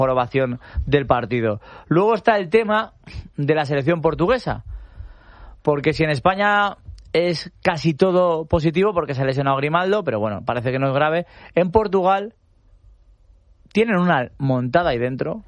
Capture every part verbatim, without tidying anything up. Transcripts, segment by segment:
ovación del partido. Luego está el tema de la selección portuguesa, porque si en España es casi todo positivo porque se ha lesionado Grimaldo, pero bueno, parece que no es grave, en Portugal tienen una montada ahí dentro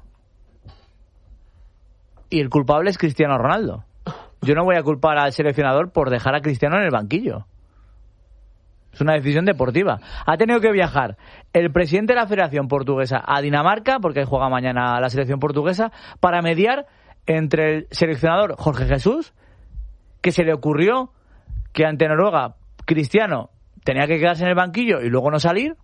y el culpable es Cristiano Ronaldo. Yo no voy a culpar al seleccionador por dejar a Cristiano en el banquillo. Es una decisión deportiva. Ha tenido que viajar el presidente de la Federación Portuguesa a Dinamarca, porque juega mañana la selección portuguesa, para mediar entre el seleccionador Jorge Jesús, que se le ocurrió que ante Noruega Cristiano tenía que quedarse en el banquillo y luego no salir,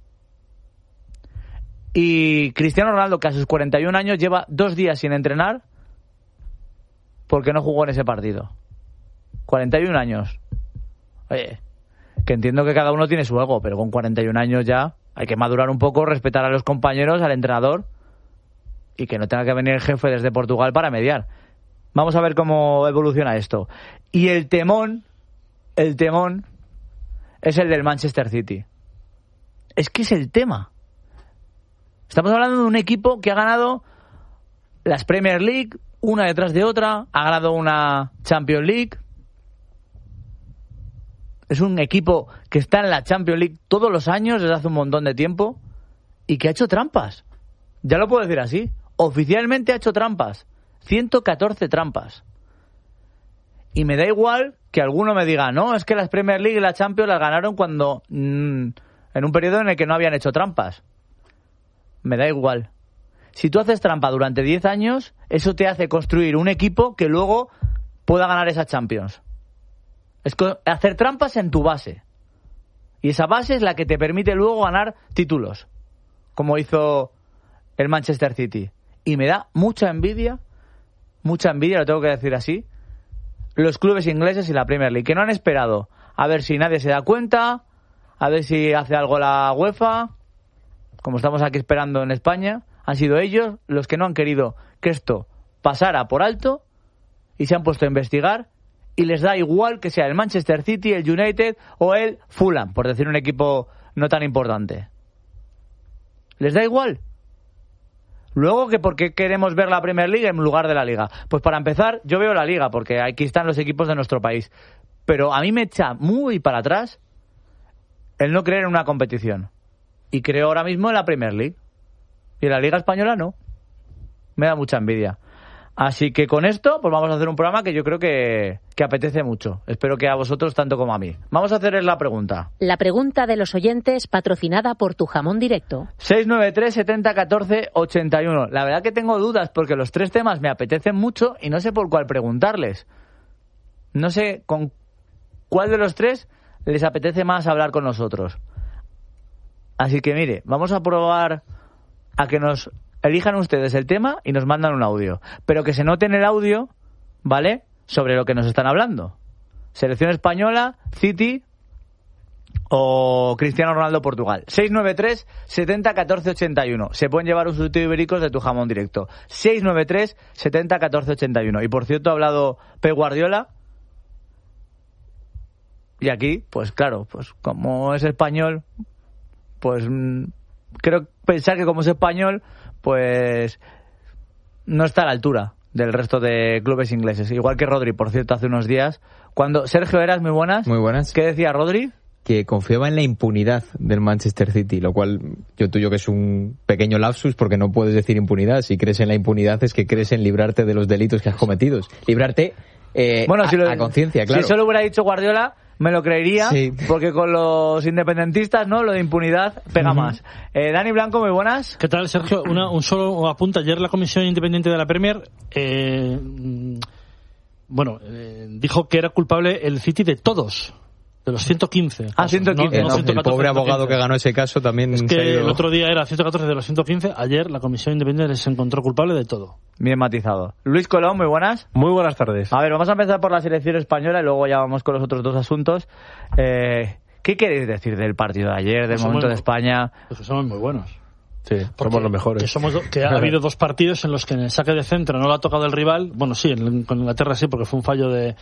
y Cristiano Ronaldo, que a sus cuarenta y un años lleva dos días sin entrenar porque no jugó en ese partido. cuarenta y un años. Oye, que entiendo que cada uno tiene su ego, pero con cuarenta y un años ya hay que madurar un poco, respetar a los compañeros, al entrenador, y que no tenga que venir el jefe desde Portugal para mediar. Vamos a ver cómo evoluciona esto. Y el temón, el temón es el del Manchester City. Es que es el tema. Estamos hablando de un equipo que ha ganado las Premier League una detrás de otra, ha ganado una Champions League. Es un equipo que está en la Champions League todos los años desde hace un montón de tiempo y que ha hecho trampas. Ya lo puedo decir así. Oficialmente ha hecho trampas. ciento catorce trampas. Y me da igual que alguno me diga, no, es que las Premier League y la Champions las ganaron cuando mmm, en un periodo en el que no habían hecho trampas. Me da igual. Si tú haces trampa durante diez años, eso te hace construir un equipo que luego pueda ganar esa Champions. Es hacer trampas en tu base. Y esa base es la que te permite luego ganar títulos, como hizo el Manchester City. Y me da mucha envidia, mucha envidia, lo tengo que decir así, los clubes ingleses y la Premier League, que no han esperado a ver si nadie se da cuenta, a ver si hace algo la UEFA, como estamos aquí esperando en España. Han sido ellos los que no han querido que esto pasara por alto y se han puesto a investigar. Y les da igual que sea el Manchester City, el United o el Fulham, por decir un equipo no tan importante. Les da igual. Luego, que por qué queremos ver la Premier League en lugar de la Liga. Pues para empezar, yo veo la Liga, porque aquí están los equipos de nuestro país. Pero a mí me echa muy para atrás el no creer en una competición. Y creo ahora mismo en la Premier League. Y en la Liga Española no. Me da mucha envidia. Así que con esto, pues vamos a hacer un programa que yo creo que, que apetece mucho. Espero que a vosotros tanto como a mí. Vamos a hacerles la pregunta. La pregunta de los oyentes, patrocinada por Tu Jamón Directo. seis nueve tres, setenta, catorce, ochenta y uno. La verdad que tengo dudas porque los tres temas me apetecen mucho y no sé por cuál preguntarles. No sé con cuál de los tres les apetece más hablar con nosotros. Así que mire, vamos a probar a que nos elijan ustedes el tema y nos mandan un audio. Pero que se note en el audio, ¿vale?, sobre lo que nos están hablando. Selección española, City o Cristiano Ronaldo, Portugal. seis nueve tres, setenta, catorce, ochenta y uno. Se pueden llevar un surtido ibéricos de Tu Jamón Directo. seis nueve tres, setenta, catorce, ochenta y uno. Y por cierto, ha hablado Pep Guardiola. Y aquí, pues claro, pues como es español, pues mmm, creo pensar que como es español, pues no está a la altura del resto de clubes ingleses. Igual que Rodri, por cierto, hace unos días, cuando Sergio Eras, muy buenas. Muy buenas. ¿Qué decía Rodri? Que confiaba en la impunidad del Manchester City, lo cual yo tuyo que es un pequeño lapsus porque no puedes decir impunidad. Si crees en la impunidad es que crees en librarte de los delitos que has cometido. Librarte eh, bueno, si a, lo, a conciencia, claro. Si solo hubiera dicho Guardiola, me lo creería, sí, porque con los independentistas, ¿no?, lo de impunidad pega uh-huh. más. Eh, Dani Blanco, muy buenas. ¿Qué tal, Sergio? Una, un solo apunte. Ayer la Comisión Independiente de la Premier eh, bueno, eh, dijo que era culpable el City de todos, de los ciento quince. Ah, ciento quince. No, no, no, el pobre abogado que ganó ese caso también. Es que se ha ido... el otro día era ciento catorce de los ciento quince. Ayer la Comisión Independiente se encontró culpable de todo. Bien matizado. Luis Colón, muy buenas. Muy buenas tardes. A ver, vamos a empezar por la selección española y luego ya vamos con los otros dos asuntos. Eh, ¿Qué queréis decir del partido de ayer, del pues momento somos, de España? Pues que somos muy buenos. Sí, Porque, somos los mejores. Que, somos, que ha habido dos partidos en los que en el saque de centro no lo ha tocado el rival. Bueno, sí, en, con Inglaterra sí, porque fue un fallo de,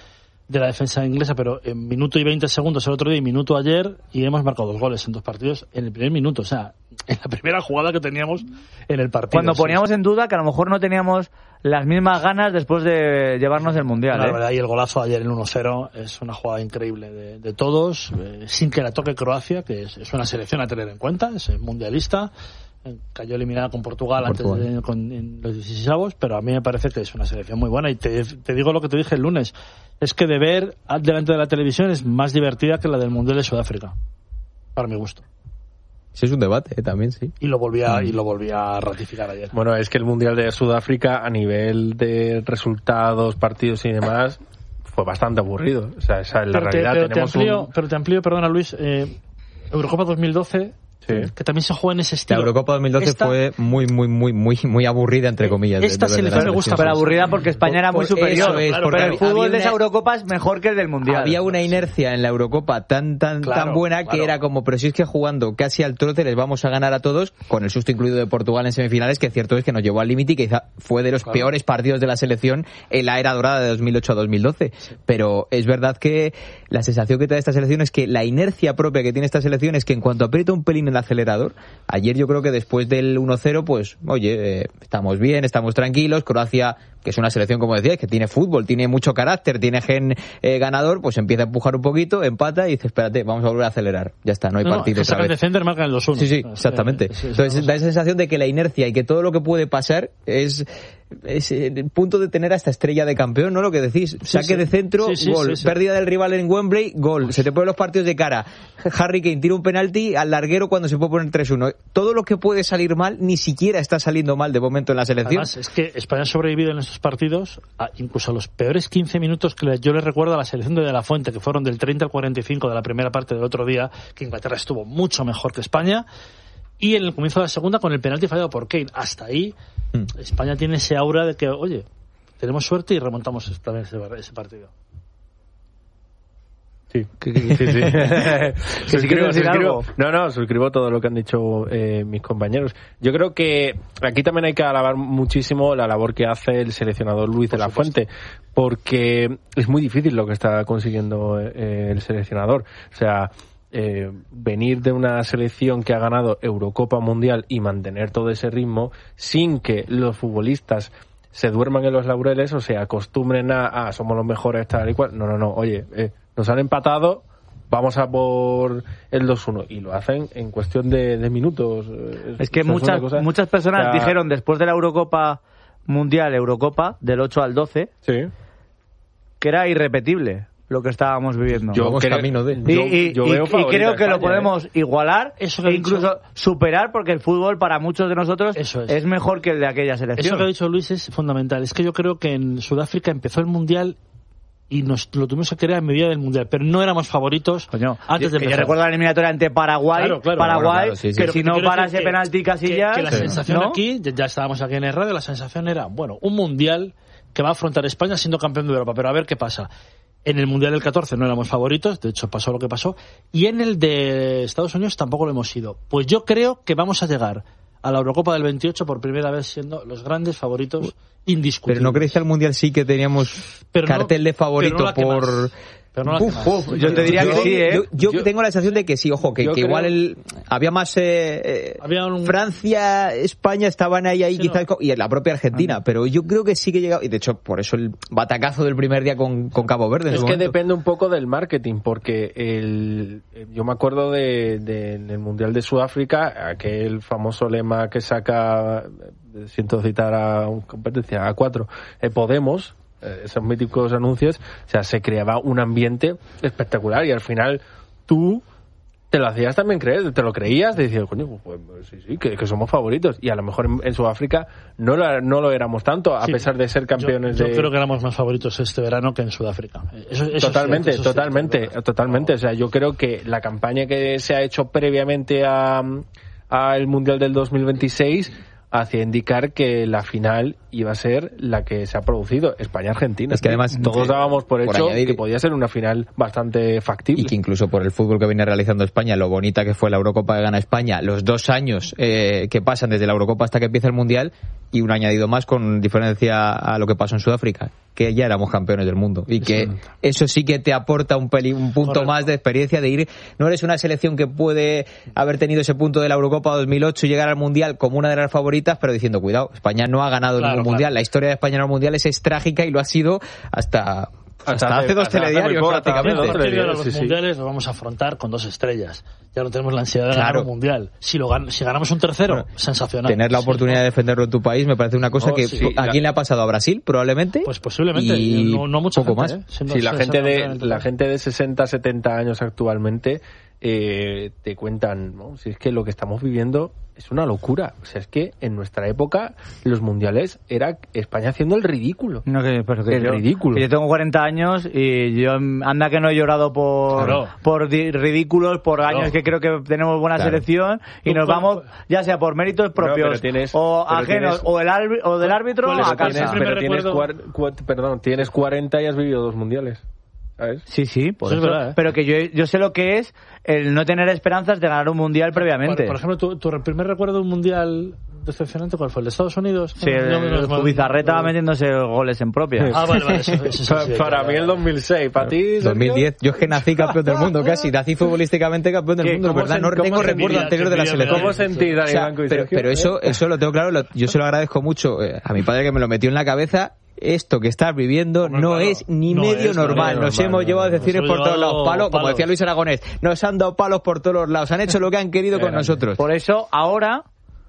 de la defensa inglesa, pero en minuto y veinte segundos el otro día y minuto ayer, y hemos marcado dos goles en dos partidos en el primer minuto, o sea, en la primera jugada que teníamos en el partido. Cuando poníamos en duda que a lo mejor no teníamos las mismas ganas después de llevarnos el Mundial. La ¿eh? verdad, y el golazo ayer, el uno cero, es una jugada increíble de, de todos, eh, sin que la toque Croacia, que es, es una selección a tener en cuenta, es mundialista, eh, cayó eliminada con Portugal, Portugal. antes de, con, en los dieciseisavos, pero a mí me parece que es una selección muy buena, y te, te digo lo que te dije el lunes, es que de ver delante de la televisión es más divertida que la del Mundial de Sudáfrica, para mi gusto. Sí, es un debate, ¿eh? También, sí. Y lo volví a, y lo volví a ratificar ayer. Bueno, es que el Mundial de Sudáfrica, a nivel de resultados, partidos y demás, fue bastante aburrido. O sea, esa es la pero realidad. Te, pero, Tenemos te amplío, un... pero te amplío, perdona Luis, eh, Eurocopa dos mil doce... Sí. Que también se juega en ese estilo. La Eurocopa dos mil doce esta, fue muy, muy, muy, muy, muy aburrida, entre comillas. Esta de, de selección me gusta. Pero aburrida porque España por, era muy superior. Eso es, claro, pero el fútbol una, de esa Eurocopa es mejor que el del Mundial. Había una inercia en la Eurocopa tan, tan, claro, tan buena claro. que era como, pero si es que jugando casi al trote les vamos a ganar a todos, con el susto incluido de Portugal en semifinales, que cierto es que nos llevó al límite y que quizá fue de los claro. peores partidos de la selección en la era dorada de dos mil ocho a dos mil doce. Sí. Pero es verdad que la sensación que te da esta selección es que la inercia propia que tiene esta selección es que en cuanto aprieta un pelín el acelerador, ayer yo creo que después del uno cero, pues, oye, eh, estamos bien, estamos tranquilos. Croacia, que es una selección, como decías, que tiene fútbol, tiene mucho carácter, tiene gen eh, ganador, pues empieza a empujar un poquito, empata y dice, espérate, vamos a volver a acelerar. Ya está, no hay no, partido otra vez. De center marcan los unos. Sí, sí, exactamente. Sí, sí, Entonces da esa sensación de que la inercia y que todo lo que puede pasar es... es el punto de tener a esta estrella de campeón, ¿no? Lo que decís, saque sí, sí. de centro, sí, sí, gol, sí, sí. pérdida del rival en Wembley, gol, se te ponen los partidos de cara, Harry Kane tira un penalti al larguero cuando se puede poner tres uno. Todo lo que puede salir mal, ni siquiera está saliendo mal de momento en la selección. Además, es que España ha sobrevivido en estos partidos, a, incluso a los peores quince minutos que yo les recuerdo a la selección de De La Fuente, que fueron del treinta al cuarenta y cinco de la primera parte del otro día, que Inglaterra estuvo mucho mejor que España, y en el comienzo de la segunda con el penalti fallado por Kane. Hasta ahí mm. España tiene ese aura de que, oye, tenemos suerte y remontamos también ese, ese partido. Sí, sí, sí. sí. suscribo, suscribo. No, no, suscribo todo lo que han dicho eh, mis compañeros. Yo creo que aquí también hay que alabar muchísimo la labor que hace el seleccionador Luis de la Fuente, porque es muy difícil lo que está consiguiendo eh, el seleccionador. O sea, Eh, venir de una selección que ha ganado Eurocopa Mundial y mantener todo ese ritmo sin que los futbolistas se duerman en los laureles o se acostumbren a, a somos los mejores tal y cual. No, no, no, oye, eh, nos han empatado, vamos a por el dos uno, y lo hacen en cuestión de, de minutos. Es, es que muchas, cosa, muchas personas o sea, dijeron después de la Eurocopa Mundial, Eurocopa del ocho al doce, sí. que era irrepetible lo que estábamos viviendo. Yo, creo, camino de, y, y, yo, yo veo y, y creo que España, lo podemos eh. igualar Eso e incluso dicho, superar, porque el fútbol para muchos de nosotros es. es mejor que el de aquella selección. Eso que ha dicho Luis es fundamental. Es que yo creo que en Sudáfrica empezó el Mundial y nos lo tuvimos que creer en medida del Mundial, pero no éramos favoritos. Coño, antes de empezar. Yo recuerdo la eliminatoria ante Paraguay, claro, claro, Paraguay, claro, claro, sí, sí. que si no para ese penalti Casillas... Que, que la sensación ¿no? aquí, ya estábamos aquí en el radio, la sensación era, bueno, un Mundial que va a afrontar España siendo campeón de Europa, pero a ver qué pasa. En el Mundial del catorce no éramos favoritos, de hecho pasó lo que pasó, y en el de Estados Unidos tampoco lo hemos sido. Pues yo creo que vamos a llegar a la Eurocopa del veintiocho por primera vez siendo los grandes favoritos indiscutibles. Pero ¿no creéis que al Mundial sí que teníamos pero cartel no, de favorito no por... Más. Pero no uf, uf, yo te diría yo, que sí, ¿eh? Yo, yo, yo tengo la sensación de que sí, ojo, que, que igual el, había más... Eh, eh, había un... Francia, España estaban ahí, ahí sí, quizás, no. y la propia Argentina, ah, pero yo creo que sí que llegado, y de hecho por eso el batacazo del primer día con, con Cabo Verde. Es que momento. Depende un poco del marketing, porque el, yo me acuerdo de, de, del Mundial de Sudáfrica, aquel famoso lema que saca, siento citar a una competencia, a cuatro, eh, Podemos, esos míticos anuncios, o sea, se creaba un ambiente espectacular y al final tú te lo hacías también creer, te lo creías, te decías, coño, pues, pues sí, sí, que, que somos favoritos, y a lo mejor en, en Sudáfrica no lo, no lo éramos tanto, a sí, pesar de ser campeones yo, de... Yo creo que éramos más favoritos este verano que en Sudáfrica. Eso, eso totalmente, es cierto, eso totalmente, es cierto, totalmente, o sea, yo creo que la campaña que se ha hecho previamente a al Mundial del dos mil veintiséis hacía indicar que la final iba a ser la que se ha producido, España-Argentina. Es que además todos dábamos por, por hecho añadir, que podía ser una final bastante factible. Y que incluso por el fútbol que viene realizando España, lo bonita que fue la Eurocopa que gana España, los dos años eh, que pasan desde la Eurocopa hasta que empieza el Mundial, y un añadido más con diferencia a lo que pasó en Sudáfrica, que ya éramos campeones del mundo y que eso sí que te aporta un, peli, un punto Correcto. Más de experiencia de ir. No eres una selección que puede haber tenido ese punto de la Eurocopa dos mil ocho y llegar al Mundial como una de las favoritas, pero diciendo, cuidado, España no ha ganado claro, ningún claro. Mundial. La historia de España en los Mundiales es trágica y lo ha sido hasta... Hasta, hasta hace dos hasta telediarios poco, prácticamente. Los telediarios, sí, mundiales sí. Los vamos a afrontar con dos estrellas. Ya no tenemos la ansiedad de claro. ganar un mundial. Si lo gan- si ganamos un tercero, bueno, sensacional. Tener la oportunidad sí, ¿no? de defenderlo en tu país me parece una cosa oh, que sí, a la... quién le ha pasado, a Brasil probablemente. Pues posiblemente. Y no, no mucha poco gente, más. ¿eh? Siendo, sí, la gente de la gente de sesenta, setenta años actualmente eh, te cuentan, ¿no? Si es que lo que estamos viviendo es una locura. O sea, es que en nuestra época los mundiales era España haciendo el ridículo. No, que, pero que el yo, ridículo. Que yo tengo cuarenta años y yo anda que no he llorado por claro. por di- ridículos, por claro. años que creo que tenemos buena claro. selección y nos vamos ya sea por méritos propios no, tienes, o ajenos tienes, o el arbi- o del árbitro a casa. Tienes, pero tienes, cuar- cu- perdón, tienes cuarenta y has vivido dos mundiales. ¿Sabes? Sí, sí, por eso, eso es verdad, ¿eh? Pero que yo, yo sé lo que es el no tener esperanzas de ganar un mundial previamente. Por, por ejemplo, tu, tu primer recuerdo de un mundial decepcionante, ¿cuál fue? ¿El de Estados Unidos? Sí, el, no, el, el Bizarreta metiéndose goles en propia. Ah, vale, vale. Eso, eso, eso, sí, para claro, mí el dos mil seis, para ti... dos mil diez, yo es que nací campeón del mundo casi, nací futbolísticamente campeón del mundo, ¿verdad? No tengo recuerdo anterior de la selección. ¿Cómo sentís, Dani o sea, Blanco y pero, pero eso, eso lo tengo claro, lo, yo se lo agradezco mucho eh, a mi padre que me lo metió en la cabeza. Esto que estás viviendo Hombre, no claro, es ni no medio es, normal. No nos normal, hemos llevado no, decires por todos lados palos, como decía Luis Aragonés, nos han dado palos por todos los lados, han hecho lo que han querido con nosotros. Por eso ahora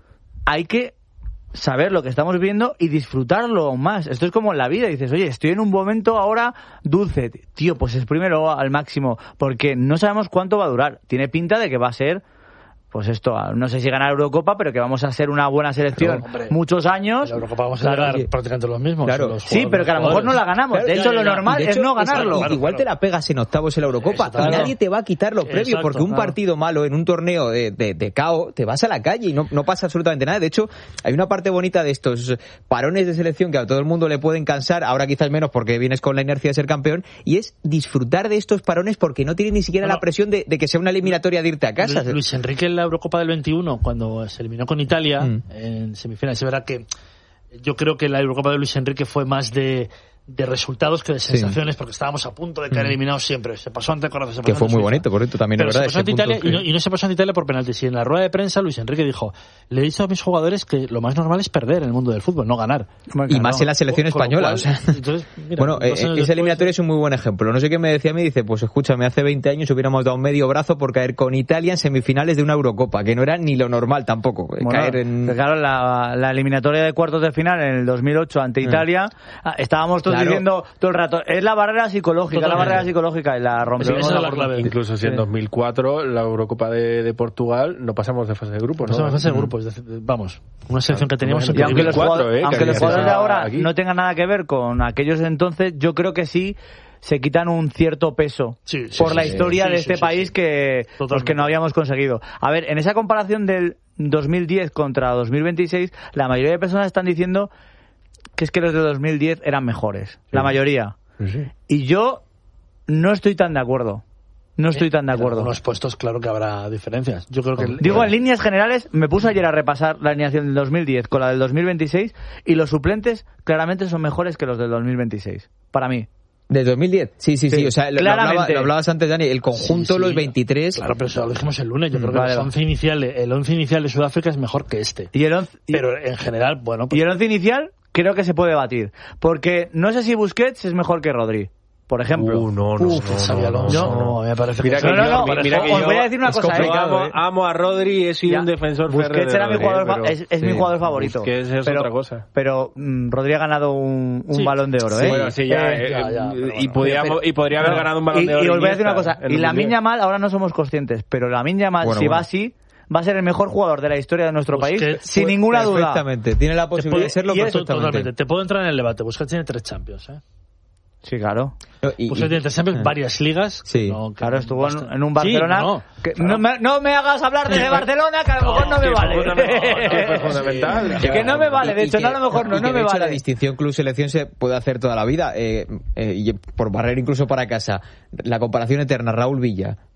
hay que saber lo que estamos viendo y disfrutarlo aún más. Esto es como en la vida, dices, oye, estoy en un momento ahora dulce, tío, pues exprímelo al máximo, porque no sabemos cuánto va a durar. Tiene pinta de que va a ser... Pues esto, no sé si ganar Eurocopa, pero que vamos a ser una buena selección claro, hombre, muchos años. En la Eurocopa vamos a claro, ganar prácticamente los mismos. Claro. Los sí, pero que a lo mejor no la ganamos. Claro, de hecho, ya, ya, lo normal hecho, es no ganarlo. Igual, igual te la pegas en octavos en la Eurocopa y claro. nadie te va a quitar lo previo, Exacto, porque un claro. partido malo en un torneo de, de, de cao, te vas a la calle y no, no pasa absolutamente nada. De hecho, hay una parte bonita de estos parones de selección que a todo el mundo le pueden cansar, ahora quizás menos porque vienes con la inercia de ser campeón, y es disfrutar de estos parones porque no tienes ni siquiera bueno, la presión de, de que sea una eliminatoria de irte a casa. Luis Enrique en la Eurocopa del veintiuno, cuando se eliminó con Italia mm. en semifinales, es verdad que yo creo que la Eurocopa de Luis Enrique fue más de, de resultados que de sensaciones, sí. porque estábamos a punto de caer eliminados siempre. Se pasó ante Croacia, se pasó que fue ante muy bonito, correcto, también Pero es verdad. Se pasó ante Italia que... y, no, y no se pasó ante Italia por penaltis. Y en la rueda de prensa Luis Enrique dijo, le he dicho a mis jugadores que lo más normal es perder en el mundo del fútbol, no ganar. Y no, más en la selección española. Cual, o sea, entonces, mira, bueno, eh, ese eliminatorio es un muy buen ejemplo. No sé qué me decía a mí, dice, pues escúchame, hace veinte años hubiéramos dado medio brazo por caer con Italia en semifinales de una Eurocopa, que no era ni lo normal tampoco. Bueno, caer en... Claro, la, la eliminatoria de cuartos de final en el dos mil ocho ante Italia, mm. estábamos todos claro. diciendo todo el rato, es la barrera psicológica, Totalmente. la barrera psicológica y la rompimos. Sí, la clave. Incluso si en sí. dos mil cuatro la Eurocopa de, de Portugal no pasamos de fase de grupos, ¿no? Pasamos de fase de grupos, mm. vamos, una selección que teníamos y aunque los jugadores, eh, aunque los jugadores de ahora aquí. no tengan nada que ver con aquellos de entonces, yo creo que sí se quitan un cierto peso sí, sí, por sí, la sí, historia sí, de sí, este sí, país sí. que pues, que no habíamos conseguido. A ver, en esa comparación del dos mil diez contra dos mil veintiséis, la mayoría de personas están diciendo que es que los de dos mil diez eran mejores, sí. la mayoría. Sí. Y yo no estoy tan de acuerdo. No estoy tan de acuerdo. En algunos puestos, claro que habrá diferencias. Yo creo que el, Digo, en líneas generales, me puse ayer a repasar la alineación del dos mil diez con la del dos mil veintiséis y los suplentes claramente son mejores que los del dos mil veintiséis. Para mí. ¿De dos mil diez? Sí, sí, sí. sí. O sea, lo, hablaba, lo hablabas antes, Dani. El conjunto, sí, sí. los veintitrés... Claro, pero eso lo dijimos el lunes. Yo creo que vale, el once inicial, el once inicial de Sudáfrica es mejor que este. Y el once, pero en general, bueno... Pues... Y el once inicial creo que se puede batir. Porque no sé si Busquets es mejor que Rodri. Por ejemplo. Uh, no, no, Uf, no, no, no, no, no, me parece mira que... que no, no, no, no, mira que os yo, voy a decir una cosa, eh. amo, amo a Rodri, he sido ya. un defensor Busquets férreo de era mi jugador, Rodri, pero, es, es sí. mi jugador favorito. Busquets es pero, otra cosa. Pero mm, Rodri ha ganado un, un sí. balón de oro, sí. ¿eh? Bueno, sí, ya, eh, eh, ya, ya y, bueno, podríamos, y podría haber ganado un balón y, de oro. Y os voy a decir una cosa, y Lamine Yamal, ahora no somos conscientes, pero Lamine Yamal, bueno, si bueno. va así, va a ser el mejor jugador de la historia de nuestro Busquets, país, sin ninguna duda. Perfectamente, tiene la posibilidad puede, de serlo perfectamente. Totalmente, te puedo entrar en el debate. Busquets tiene tres Champions, ¿eh? Sí, claro. No, y, pues tiene Champions, varias ligas. Sí. No, claro, estuvo en, en un Barcelona. Sí, no, que, claro. no, me, no me hagas hablar de Barcelona, que a lo mejor no, no me vale. Es fundamental. Sí. Que no me vale, de hecho, que, no, a lo mejor no, y no que me de hecho vale. La distinción club-selección se puede hacer toda la vida, eh, eh, y por barrer incluso para casa. La comparación eterna, Raúl Villa.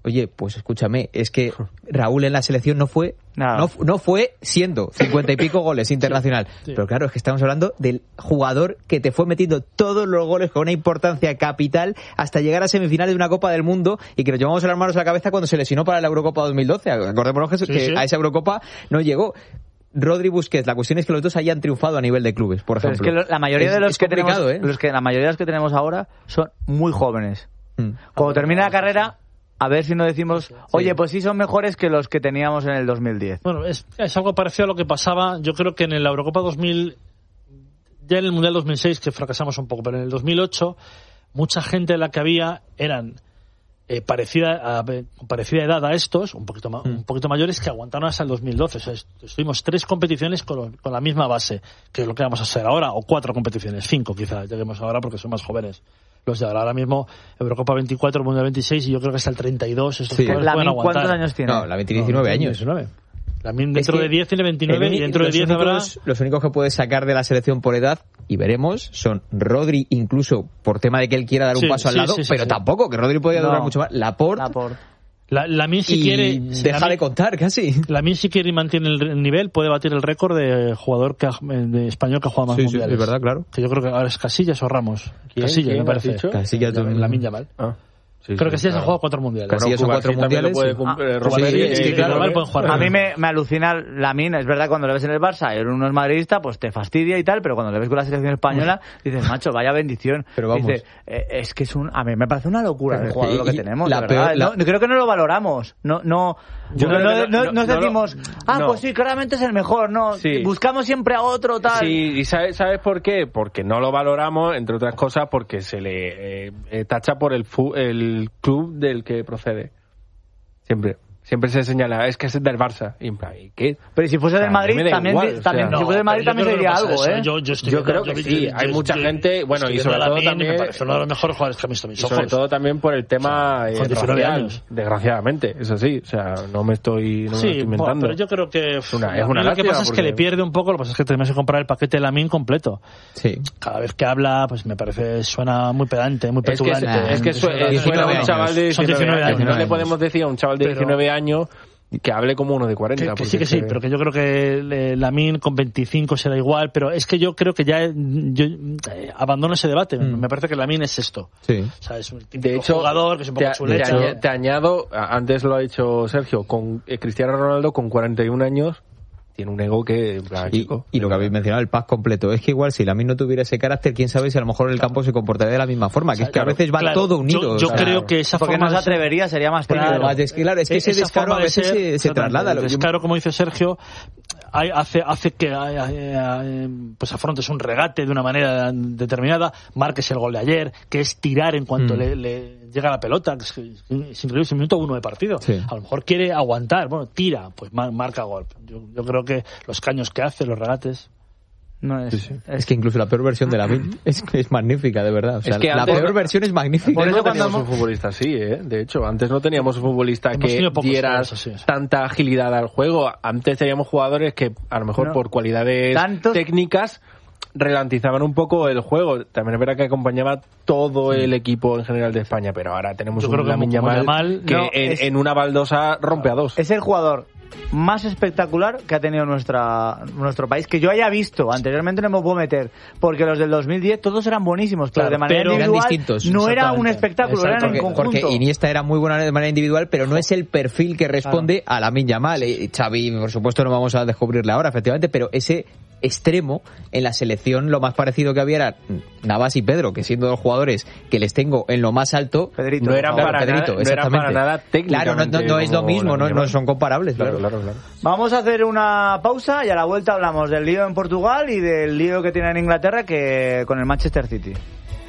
Oye, pues escúchame, es que Raúl en la selección no fue Nada. no, no fue siendo cincuenta y pico goles internacional. Sí, sí. Pero claro, es que estamos hablando del jugador que te fue metiendo todos los goles con una importancia capital hasta llegar a semifinales de una Copa del Mundo y que nos llevamos las manos a la cabeza cuando se lesionó para la Eurocopa dos mil doce. Acordémonos que, Sí, que sí. a esa Eurocopa no llegó. Rodri, Busquets, la cuestión es que los dos hayan triunfado a nivel de clubes, por Pero ejemplo. es que lo- la mayoría Es- de los es que tenemos, complicado, ¿eh? los que la mayoría de los que tenemos ahora son muy jóvenes. Mm. Cuando termine la carrera, a ver si no decimos, oye, pues sí son mejores que los que teníamos en el dos mil diez. Bueno, es, es algo parecido a lo que pasaba, yo creo que en la Eurocopa dos mil, ya en el Mundial dos mil seis, que fracasamos un poco, pero en el dos mil ocho, mucha gente de la que había eran eh, parecida, a, parecida edad a estos, un poquito, ma, Mm. un poquito mayores, que aguantaron hasta el dos mil doce. O sea, est- estuvimos tres competiciones con, con la misma base, que es lo que vamos a hacer ahora, o cuatro competiciones, cinco quizás, lleguemos ahora porque son más jóvenes. Los de ahora, ahora mismo, Eurocopa veinticuatro, Mundial veintiséis, y yo creo que hasta el treinta y dos, estos Sí. jugadores pueden Lamine, aguantar. ¿cuántos años tiene? No, la veinte diecinueve años. diecinueve. Lamine dentro Es que de diez tiene veintinueve, el y uni- dentro de los diez habrá... únicos- Los únicos que puedes sacar de la selección por edad, y veremos, son Rodri, incluso por tema de que él quiera dar un Sí, paso al sí, lado, sí, sí, pero sí. tampoco, que Rodri podía No. durar mucho más. Laporte, Laporte. La, Lamine si y quiere... deja Lamine- de contar casi. Lamine si quiere y mantiene el el nivel, puede batir el récord de jugador que ha- de español que ha jugado más Sí, sí, mundiales. es verdad, claro. Que yo creo que ahora es Casillas o Ramos. ¿Quién? Casillas, ¿Quién me has parece. dicho? Casillas de un- Lamine Yamal. Ah, sí, Creo sí, que Casillas ha claro. jugado cuatro mundiales. Casillas son cuatro Cubarsí también lo mundiales, puede sí. cum- eh, Ah, romper, sí, y- sí, y claro. Yamal pueden jugar. A mí me, me alucina Lamine, es verdad, cuando le ves en el Barça y uno es madridista, pues te fastidia y tal, pero cuando le ves con la selección española, dices, macho, vaya bendición. Pero vamos. Dices, eh, es que es un, a mí me parece una locura el Pero jugador y- lo que y tenemos, la de verdad. peor- la- No, creo que no lo valoramos. No, no, Yo no, creo no, que no- no- nos no lo- decimos, ah, no. pues sí, claramente es el mejor, no, Sí. buscamos siempre a otro, tal. Sí, y ¿sabes, ¿sabes por qué? Porque no lo valoramos, entre otras cosas, porque se le eh, eh, tacha por el, fu- el club del que procede. Siempre. Siempre se señala, es que es del Barça. Y en plan, ¿y qué? Pero si fuese O sea, del Madrid, a mí me da también, igual, di- o también sea, si fuese del Madrid pero yo también creo que diría no pasa algo, eso. ¿eh? Yo, yo, estoy Yo viendo- creo que vi- sí. Hay mucha gente, bueno, estoy y sobre viendo a todo Lamine también- me parece uno de los mejores jugadores que he visto en mis Y sobre ojos. todo también por el tema eh, Con diecinueve racial, años. desgraciadamente, es así, o sea, no me estoy, no me lo Sí, estoy bueno, inventando. pero yo creo que Es una- a es mí una lo que lástima pasa es que porque- le pierde un poco, lo que pasa es que tenemos que comprar el paquete de Lamine completo. Sí. Cada vez que habla, pues me parece, suena muy pedante, muy Es que, petulante. es que su- Eso, eh, suena a un años. chaval de Son diecinueve años. diecinueve No le años. podemos decir a un chaval de Pero- diecinueve años que hable como uno de cuarenta. Que, que porque sí, que es sí, pero que yo creo que eh, Lamine con veinticinco será igual, pero es que yo creo que ya eh, yo, eh, abandono ese debate. Mm. Me parece que Lamine es esto. Sí. O sea, es un típico De hecho, jugador que es un poco te, chulecho. te añe- te añado, a- antes lo ha dicho Sergio, con eh, Cristiano Ronaldo con cuarenta y un años, tiene un ego que, en plan, Y, chico. y lo que habéis mencionado, el pack completo. Es que igual si Lamine no tuviera ese carácter, quién sabe si a lo mejor el campo se comportaría de la misma forma. Que es que a Claro, veces va claro. todo unido. Yo, o yo sea, creo que esa Porque forma no se de ser- atrevería, sería más Claro, tímido. además, es que, claro, es que ese esa descaro forma a de veces ser, se, se exactamente, traslada. el Lo- descaro, como dice Sergio, hay- hace, hace que eh, eh, pues afrontes un regate de una manera determinada, marques el gol de ayer, que es tirar en cuanto Mm. le, le llega la pelota, que es, es increíble, es un minuto uno de partido. Sí. A lo mejor quiere aguantar, bueno, tira, pues mar- marca gol. Yo, yo creo que los caños que hace, los regates... No es, Sí, sí. Es que incluso la peor versión de Lamine es, es magnífica, de verdad. O sea, Es que la antes- peor versión es magnífica. Por Antes eso no cuando teníamos un futbolista así, ¿eh? De hecho, antes no teníamos un futbolista Hemos que tenido pocos diera jugadores así. tanta agilidad al juego. Antes teníamos jugadores que, a lo mejor No. por cualidades Tantos- técnicas, ralentizaban un poco el juego. También es verdad que acompañaba todo el equipo en general de España, pero ahora tenemos Yo un creo que Lamine como Yamal Yamal, que no, en, es- en una baldosa rompe a dos. Es el jugador más espectacular que ha tenido nuestra nuestro país, que yo haya visto. Anteriormente no me puedo meter, porque los del dos mil diez todos eran buenísimos, pero Claro, de manera pero eran individual distintos, no era un exactamente. espectáculo, eran en Porque, conjunto. porque Iniesta era muy buena de manera individual, pero no es el perfil que responde a Lamine Yamal. Eh, Xavi, por supuesto, no vamos a descubrirle ahora, efectivamente, pero ese extremo en la selección lo más parecido que había era Navas y Pedro, que siendo dos jugadores que les tengo en lo más alto, Pedrito, no eran por favor. para Pedrito, nada- no eran para exactamente. nada Claro, no, no- no es lo como mismo, no, Lamine no Yamal. son comparables, Claro, claro. claro, claro. Vamos a hacer una pausa y a la vuelta hablamos del lío en Portugal y del lío que tiene en Inglaterra que con el Manchester City.